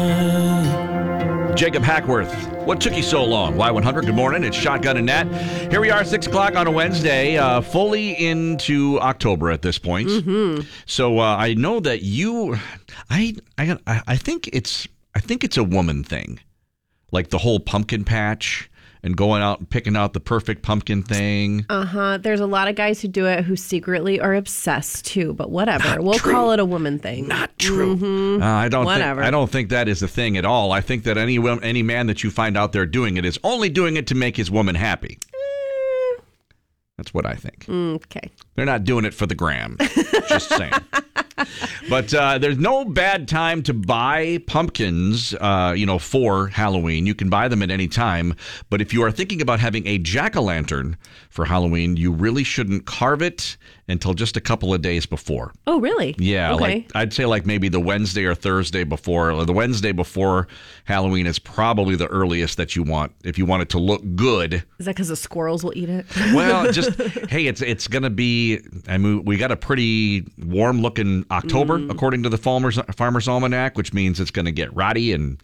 Jacob Hackworth, what took you so long? Y100, good morning. It's Shotgun and Nat. Here we are, 6 o'clock on a Wednesday, fully into October at this point. Mm-hmm. So I know that you, I think it's a woman thing, like the whole pumpkin patch and going out and picking out the perfect pumpkin thing. There's a lot of guys who do it who secretly are obsessed too, but whatever. We'll call it a woman thing. Not true. Mm-hmm. I don't think that is a thing at all. I think that any man that you find out there doing it is only doing it to make his woman happy. That's what I think. Okay. They're not doing it for the gram. Just saying. But there's no bad time to buy pumpkins, for Halloween. You can buy them at any time. But if you are thinking about having a jack-o'-lantern for Halloween, you really shouldn't carve it until just a couple of days before. Oh, really? Yeah, okay. I'd say maybe the Wednesday or Thursday before. Or the Wednesday before Halloween is probably the earliest that you want, if you want it to look good. Is that because the squirrels will eat it? Well, hey, it's going to be, we got a pretty warm-looking October, according to the Farmer's Almanac, which means it's going to get rotty and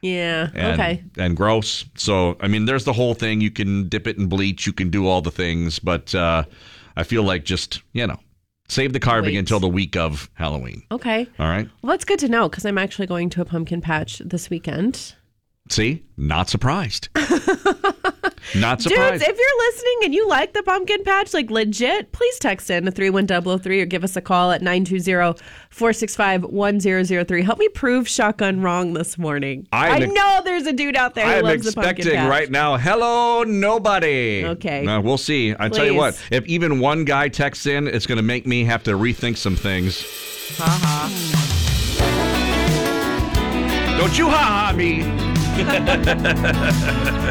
gross. So, there's the whole thing. You can dip it in bleach. You can do all the things. But I feel like just, save the carving until the week of Halloween. Okay. All right. Well, that's good to know because I'm actually going to a pumpkin patch this weekend. See? Not surprised. Not surprised. Dudes, if you're listening and you like the pumpkin patch, legit, please text in to 31003 or give us a call at 920-465-1003. Help me prove Shotgun wrong this morning. I know there's a dude out there who loves the pumpkin patch. I'm expecting right now, hello, nobody. Okay. We'll see. I tell you what, if even one guy texts in, it's going to make me have to rethink some things. Ha-ha. Don't you ha-ha me.